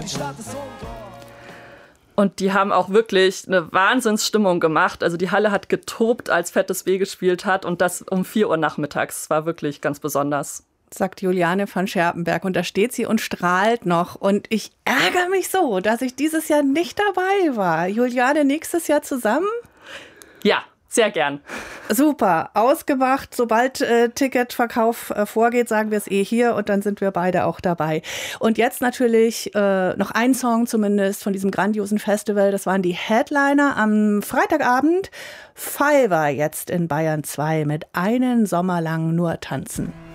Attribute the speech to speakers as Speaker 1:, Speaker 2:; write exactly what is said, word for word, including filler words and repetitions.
Speaker 1: Und die haben auch wirklich eine Wahnsinnsstimmung gemacht. Also die Halle hat getobt, als Fettes W gespielt hat und das um vier Uhr nachmittags. Das war wirklich ganz besonders.
Speaker 2: Sagt Juliane von Scherpenberg. Und da steht sie und strahlt noch. Und ich ärgere mich so, dass ich dieses Jahr nicht dabei war. Juliane, nächstes Jahr zusammen?
Speaker 1: Ja, sehr gern.
Speaker 2: Super, ausgemacht. Sobald äh, Ticketverkauf äh, vorgeht, sagen wir es eh hier und dann sind wir beide auch dabei. Und jetzt natürlich äh, noch ein Song zumindest von diesem grandiosen Festival. Das waren die Headliner am Freitagabend. Fiverr jetzt in Bayern zwei mit Einen Sommer lang nur tanzen.